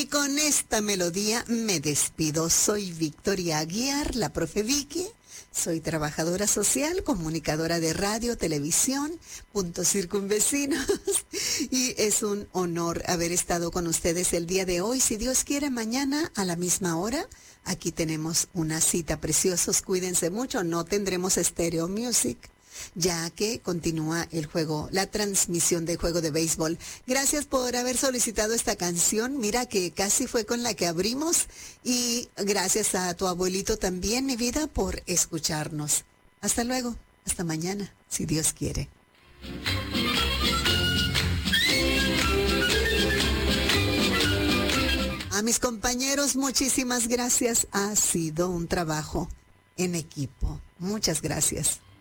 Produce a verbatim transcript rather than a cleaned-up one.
Y con esta melodía me despido. Soy Victoria Aguiar, la profe Vicky. Soy trabajadora social, comunicadora de radio, televisión, puntos circunvecinos. Y es un honor haber estado con ustedes el día de hoy. Si Dios quiere, mañana a la misma hora, aquí tenemos una cita. Preciosos, cuídense mucho. No tendremos Stereo Music, ya que continúa el juego, la transmisión del juego de béisbol. Gracias por haber solicitado esta canción. Mira que casi fue con la que abrimos. Y gracias a tu abuelito también, mi vida, por escucharnos. Hasta luego, hasta mañana, si Dios quiere. A mis compañeros, muchísimas gracias. Ha sido un trabajo en equipo. Muchas gracias.